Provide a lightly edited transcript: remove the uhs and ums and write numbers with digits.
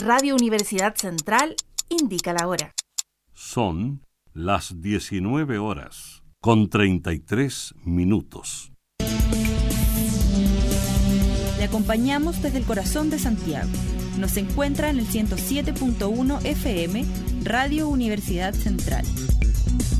Radio Universidad Central indica la hora. Son las 19 horas con 33 minutos. Le acompañamos desde el corazón de Santiago. Nos encuentra en el 107.1 FM, Radio Universidad Central.